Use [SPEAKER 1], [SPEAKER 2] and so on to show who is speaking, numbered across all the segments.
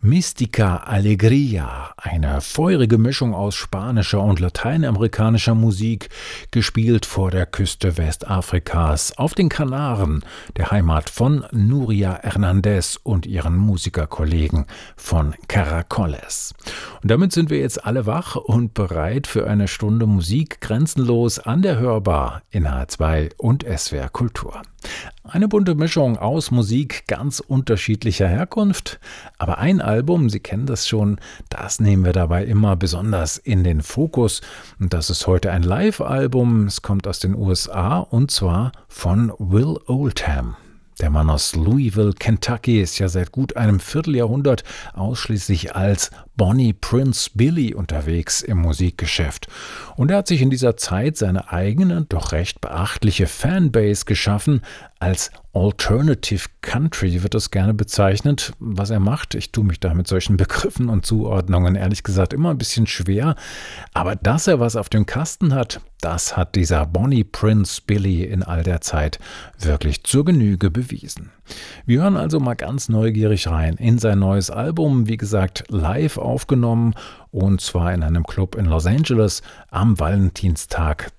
[SPEAKER 1] Mística Alegría, eine feurige Mischung aus spanischer und lateinamerikanischer Musik, gespielt vor der Küste Westafrikas auf den Kanaren, der Heimat von Nuria Hernández und ihren Musikerkollegen von Caracoles. Und damit sind wir jetzt alle wach und bereit für eine Stunde Musik grenzenlos an der Hörbar in H2 und SWR Kultur. Eine bunte Mischung aus Musik ganz unterschiedlicher Herkunft, aber ein Album, Sie kennen das schon, das nehmen wir dabei immer besonders in den Fokus. Und das ist heute ein Live-Album, es kommt aus den USA und zwar von Will Oldham. Der Mann aus Louisville, Kentucky, ist ja seit gut einem Vierteljahrhundert ausschließlich als Bonnie Prince Billy unterwegs im Musikgeschäft. Und er hat sich in dieser Zeit seine eigene, doch recht beachtliche Fanbase geschaffen. Als Alternative Country wird das gerne bezeichnet. Was er macht, ich tue mich da mit solchen Begriffen und Zuordnungen ehrlich gesagt immer ein bisschen schwer. Aber dass er was auf dem Kasten hat, das hat dieser Bonnie Prince Billy in all der Zeit wirklich zur Genüge bewiesen. Wir hören also mal ganz neugierig rein in sein neues Album, wie gesagt live aufgenommen und zwar in einem Club in Los Angeles am Valentinstag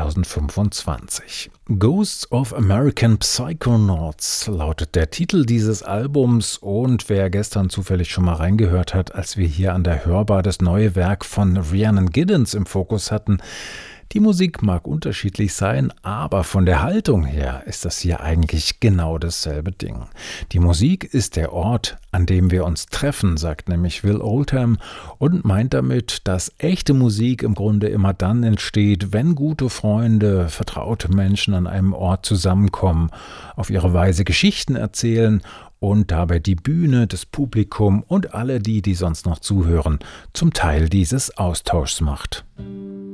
[SPEAKER 1] 2025. Ghosts of American Psychonauts lautet der Titel dieses Albums und wer gestern zufällig schon mal reingehört hat, als wir hier an der Hörbar das neue Werk von Rhiannon Giddens im Fokus hatten. Die Musik mag unterschiedlich sein, aber von der Haltung her ist das hier eigentlich genau dasselbe Ding. Die Musik ist der Ort, an dem wir uns treffen, sagt nämlich Will Oldham und meint damit, dass echte Musik im Grunde immer dann entsteht, wenn gute Freunde, vertraute Menschen an einem Ort zusammenkommen, auf ihre Weise Geschichten erzählen und dabei die Bühne, das Publikum und alle die sonst noch zuhören, zum Teil dieses Austauschs macht.